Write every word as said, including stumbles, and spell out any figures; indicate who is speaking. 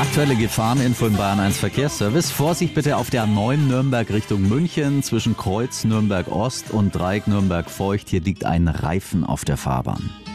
Speaker 1: Aktuelle Gefahreninfo im Bayern eins Verkehrsservice. Vorsicht bitte auf der A neun Nürnberg Richtung München zwischen Kreuz Nürnberg Ost und Dreieck Nürnberg Feucht. Hier liegt ein Reifen auf der Fahrbahn.